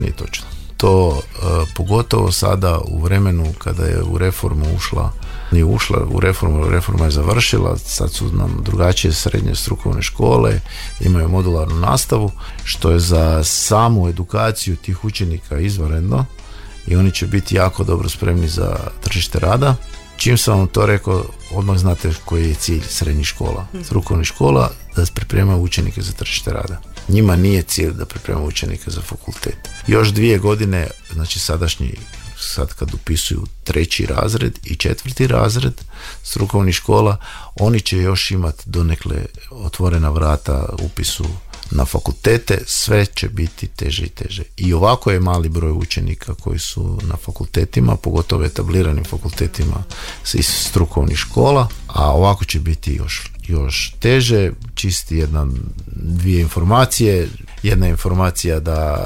Nije točno. To pogotovo sada u vremenu kada je u reformu nije ušla u reformu, reforma je završila, sad su nam drugačije srednje strukovne škole, imaju modularnu nastavu, što je za samu edukaciju tih učenika izvanredno i oni će biti jako dobro spremni za tržište rada. Čim sam vam to rekao, odmah znate koji je cilj srednjih škola, strukovnih škola, da pripremaju učenike za tržište rada. Njima nije cilj da pripremaju učenike za fakultet. Još 2 godine, znači sadašnji, sad kad upisuju 3. razred i 4. razred strukovnih škola, oni će još imati donekle otvorena vrata upisu na fakultete, sve će biti teže i teže. I ovako je mali broj učenika koji su na fakultetima, pogotovo etabliranim fakultetima iz strukovnih škola, a ovako će biti još teže. Čisti 2 informacije. Jedna informacija da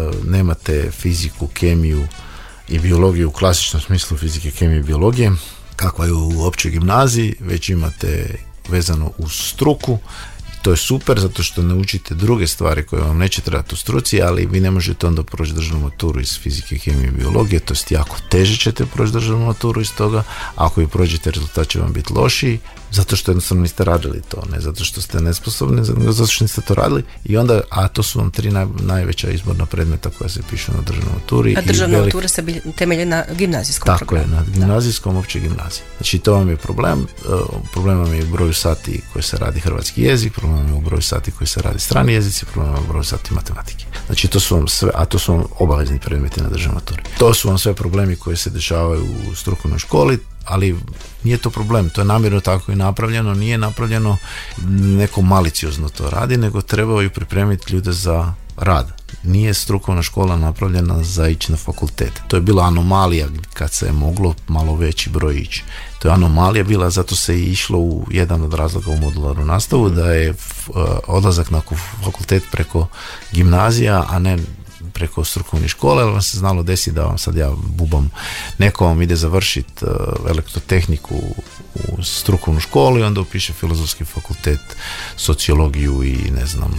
nemate fiziku, kemiju i biologiju u klasičnom smislu fizike, kemije i biologije, kakva je u općoj gimnaziji, već imate vezano uz struku. To je super zato što naučite druge stvari koje vam neće trebati u struci, ali vi ne možete onda proći državnu maturu iz fizike, kemije i biologije, to jest jako teže ćete proći državnu maturu iz toga. Ako ju prođete, rezultat će vam biti lošiji, zato što jednostavno niste radili to, ne zato što ste nesposobni, nego zato što niste to radili. I onda, a to su vam 3 najveća izborna predmeta koja se pišu na državnoj maturi. A državna matura se temelji na gimnazijskom programu. Tako je, na gimnazijskom, općoj gimnaziji. Znači to vam je problem. Problem vam je u broju sati koji se radi hrvatski jezik, problem vam je u broju sati koji se radi strani jezici, problem vam je u broju sati matematike. Znači to su vam sve, a to su vam obavezni predmeti na državnoj maturi. To su vam sve problemi koji se dešavaju u strukovnoj školi, ali nije to problem, to je namjerno tako i napravljeno, nije napravljeno neko maliciozno to radi, nego trebaju pripremiti ljude za rad. Nije strukovna škola napravljena za ići na fakultet. To je bila anomalija kad se je moglo malo veći broj ići. To je anomalija bila, zato se je išlo u jedan od razloga u modularnu nastavu, da je odlazak na fakultet preko gimnazija, a ne preko strukovnih škola, jer vam se znalo desiti da vam sad ja bubam, neko vam ide završiti elektrotehniku u strukovnu školu i onda upiše filozofski fakultet, sociologiju i ne znam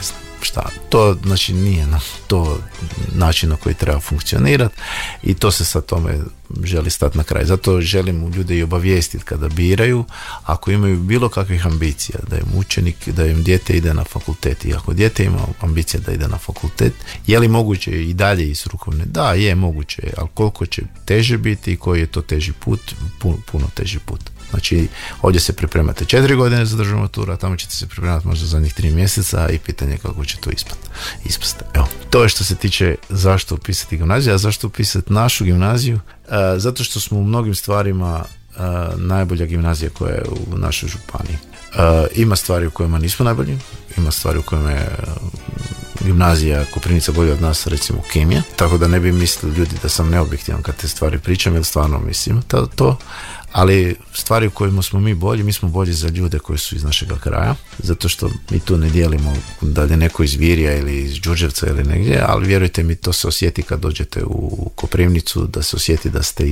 šta. To znači nije to način na koji treba funkcionirati i to se sa tome želi stati na kraj. Zato želim ljude i obavijestiti kada biraju, ako imaju bilo kakvih ambicija da im učenik, da im dijete ide na fakultet, i ako dijete ima ambicija da ide na fakultet, je li moguće i dalje iz strukovne? Da, je moguće, ali koliko će teže biti i koji je to teži put? Puno teži put. Znači, ovdje se pripremate 4 godine za državnu maturu, a tamo ćete se pripremati možda za njih 3 mjeseca i pitanje kako će to ispasti. Evo, to je što se tiče zašto upisati gimnaziju, a zašto upisati našu gimnaziju? Zato što smo u mnogim stvarima najbolja gimnazija koja je u našoj županiji. Ima stvari u kojima nismo najbolji, ima stvari u kojima je gimnazija Koprivnica bolja od nas, recimo kemija, tako da ne bi mislili ljudi da sam neobjektivan kad te stvari pričam, jer stvarno mislim to, ali stvari u kojima smo mi bolji, mi smo bolji za ljude koji su iz našega kraja, zato što mi tu ne dijelimo da je neko iz Virja ili iz Đurđevca ili negdje, ali vjerujte mi, to se osjeti kad dođete u Koprivnicu, da se osjeti da ste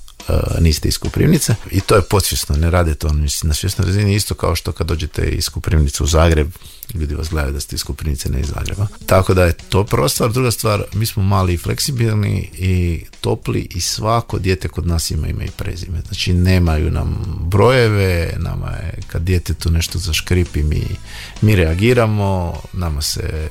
niste iz Koprivnice, i to je podsvjesno, ne rade to na svjesnoj razini, isto kao što kad dođete iz Koprivnice u Zagreb, ljudi vas gledaju da ste iz Koprivnice, ne iz Zagreba. Tako da je to prva stvar. Druga stvar, mi smo mali i fleksibilni i topli i svako dijete kod nas ima ime i prezime. Znači nemaju nam brojeve, nama je kad djetetu nešto zaškripi, mi reagiramo, nama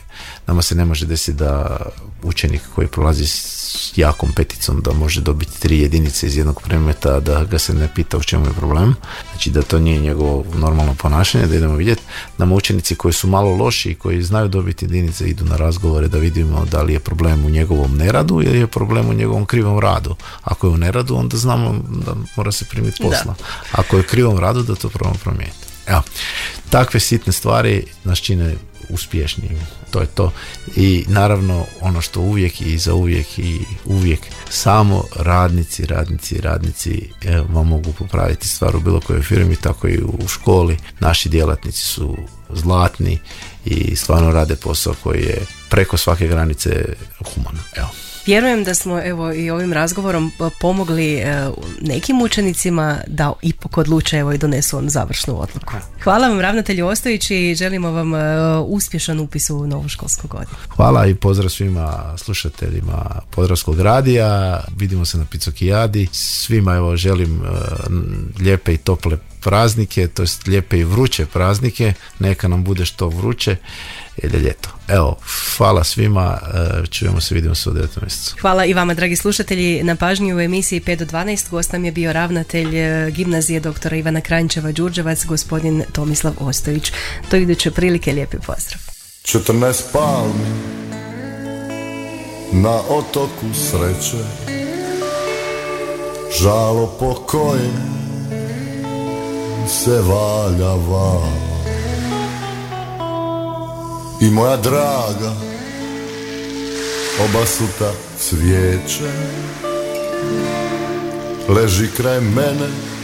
se ne može desiti da učenik koji prolazi s jakom peticom da može dobiti 3 jedinice iz jednog predmeta, da ga se ne pita u čemu je problem. Znači da to nije njegovo normalno ponašanje, da idemo vidjeti. Nama učenici koji su malo loši i koji znaju dobiti jedinice idu na razgovore da vidimo da li je problem u njegovom neradu ili je problem u njegovom krivom radu. Ako je u neradu, onda znamo da mora se primiti posla. Da. Ako je u krivom radu, da to probamo promijeniti. Evo, takve sitne stvari nas čine uspješnijim. To je to. I naravno ono što uvijek i zauvijek i uvijek samo radnici vam mogu popraviti stvar u bilo kojoj firmi, tako i u školi. Naši djelatnici su zlatni i stvarno rade posao koji je preko svake granice human. Evo. Vjerujem da smo evo i ovim razgovorom pomogli nekim učenicima da ipak odluče evo i donesu onu završnu odluku. Hvala vam ravnatelju Ostojić i želimo vam uspješan upis u novu školsku godinu. Hvala i pozdrav svima slušateljima Podravskog radija. Vidimo se na Picokijadi. Svima evo želim lijepe i tople praznike, to jest lijepe i vruće praznike. Neka nam bude što vruće jer je ljeto. Evo, hvala svima, čujemo se, vidimo se u 9. mjesecu. Hvala i vama, dragi slušatelji, na pažnji u emisiji 5 do 12. Gost nam je bio ravnatelj gimnazije doktora Ivana Kranjčeva Đurđevac, gospodin Tomislav Ostojić. Do iduće prilike, lijepi pozdrav. 14 palmi na otoku sreće, žalo po kojem se valja val. I moja draga obasuta cvijeće leži kraj mene